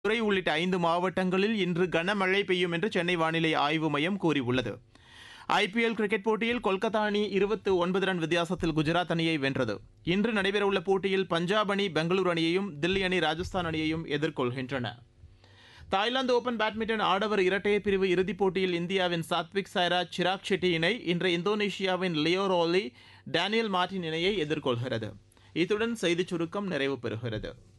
துறை உள்ளிட்ட 5 மாவட்டங்களில் இன்று கனமழை பெய்யும் என்று சென்னை வானிலை ஆய்வு மையம் கூறியுள்ளது. ஐபிஎல் கிரிக்கெட் போட்டியில் கொல்கத்தா அணி 29 ரன் வித்தியாசத்தில் குஜராத் அணியை வென்றது. இன்று நடைபெறவுள்ள போட்டியில் பஞ்சாப் அணி பெங்களூரு அணியையும், தில்லி அணி ராஜஸ்தான் அணியையும் எதிர்கொள்கின்றன. தாய்லாந்து ஓபன் பேட்மிண்டன் ஆடவர் இரட்டையர் பிரிவு இறுதிப் போட்டியில் இந்தியாவின் சாத்விக் சாய்ராஜ் சிராக் ஷெட்டி இணை இன்று இந்தோனேஷியாவின் லியோ ரோலி டேனியல் மார்டின் இணையை எதிர்கொள்கிறது. இத்துடன் செய்திச் சுருக்கம் நிறைவு பெறுகிறது.